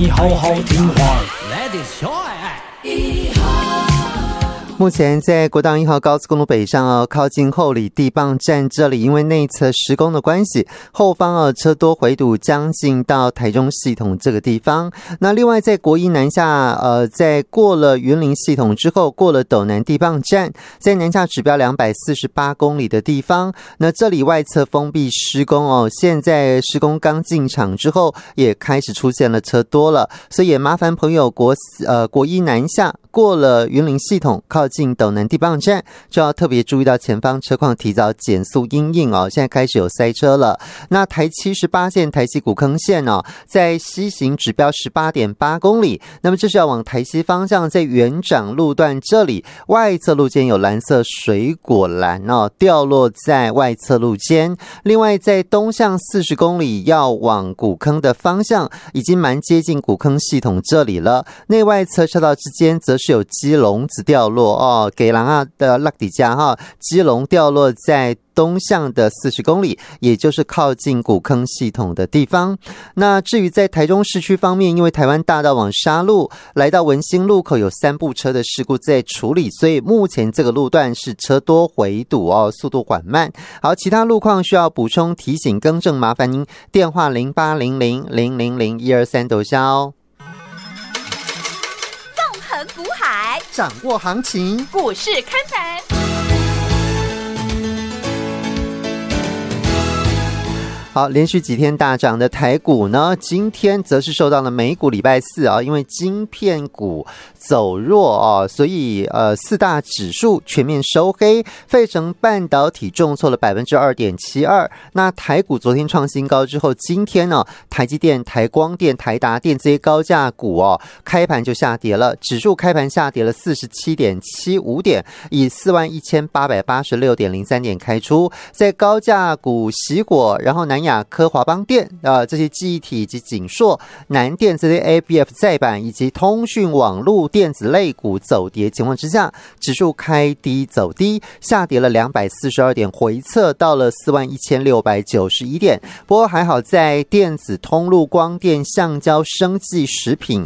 你好好听话来点小爱。 目前在国道1号高速公路北上靠近后里地磅站这里，因为内侧施工的关系，后方车多回堵，将近到台中系统这个地方。那另外在国一南下在过了云林系统之后，过了斗南地磅站，在南下指标248公里的地方，那这里外侧封闭施工现在施工刚进场之后，也开始出现了车多了，所以也麻烦朋友国一南下过了云林系统靠近斗南地磅站，就要特别注意到前方车况，提早减速因应现在开始有塞车了。那台78线台西古坑线在西行指标 18.8 公里，那么这是要往台西方向，在园长路段这里外侧路肩有蓝色水果篮掉落在外侧路肩。另外在东向40公里要往古坑的方向，已经蛮接近古坑系统这里了，内外侧车道之间则是有鸡笼子掉落给人的落底家鸡笼掉落在东向的40公里，也就是靠近古坑系统的地方。那至于在台中市区方面，因为台湾大道往沙路来到文心路口有3部车的事故在处理，所以目前这个路段是车多回堵速度缓慢。好，其他路况需要补充提醒更正，麻烦您电话0800000123斗销。 横股海， 掌握行情， 股市看盘。 好，连续几天大涨的台股呢，今天则是受到了美股礼拜4因为晶片股走弱所以4大指数全面收黑，费城半导体重挫了 2.72%。 那台股昨天创新高之后，今天呢，台积电、台光电、台达电这些高价股开盘就下跌了，指数开盘下跌了 47.75 点，以 41,886.03 点开出。在高价股熄火，然后南亚科、华邦电这些记忆体以及景硕、南电这些 ABF 载板以及通讯网络电子类股走跌情况之下，指数开低走低，下跌了242点，回测到了 41,691 点。不过还好在电子、通路、光电、橡胶、生技、食品